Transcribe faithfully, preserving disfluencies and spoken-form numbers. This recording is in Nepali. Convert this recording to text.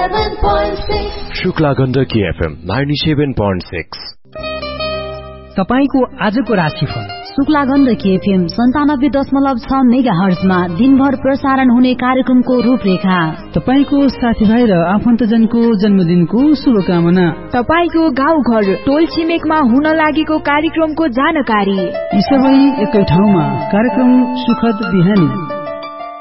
seven point six. Shukla Gandaki FM ninety-seven point six. तपाईको आजको राशिफल। शुक्ला गण्डकी एफएम सन्तानब्बे दशमलव छ मेगा हर्जमा दिनभर प्रसारण हुने कार्यक्रमको रूपरेखा। तपाईको साथीभाइ र आफन्तजनको जन्मदिनको शुभकामना। तपाईको गाउँ घर टोल छिमेकमा हुन लागेको कार्यक्रमको जानकारी। यी सबै एकै ठाउँमा कार्यक्रम सुखद बिहानी।